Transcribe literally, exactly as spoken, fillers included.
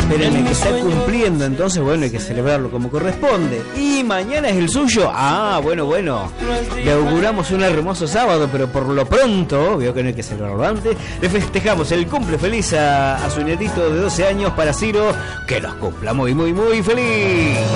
Espérenme, que está cumpliendo, entonces bueno, hay que celebrarlo como corresponde. Y mañana es el suyo. Ah, bueno, bueno. Le auguramos un hermoso sábado, pero por lo pronto, veo que no hay que celebrarlo antes, le festejamos el cumple feliz a, a su nietito de doce años para Ciro, que los cumpla muy, muy, muy feliz.